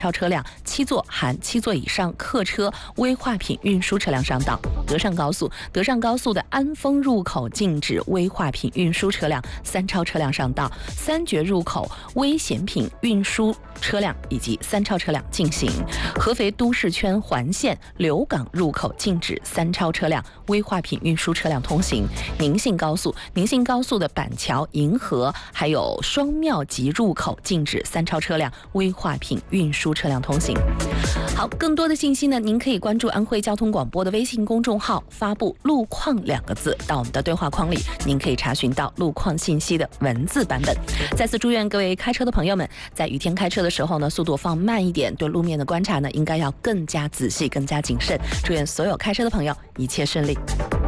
超车辆7座含7座以上客车、危化品运输车辆上道。德上高速的安丰入口禁止危化品运输车辆、3超车辆上道。三绝入口危险品运输车辆以及3超车辆进行。合肥都市圈环线刘港入口禁止3超车辆、危化品运输车辆通行。宁信高速的板桥、银河还有双庙集入口禁止3超车辆、危化品运输车辆通行。好，更多的信息呢，您可以关注安徽交通广播的微信公众号，发布“路况”2个字到我们的对话框里，您可以查询到路况信息的文字版本。再次祝愿各位开车的朋友们，在雨天开车的时候呢，速度放慢一点，对路面的观察呢，应该要更加仔细、更加谨慎。祝愿所有开车的朋友一切顺利。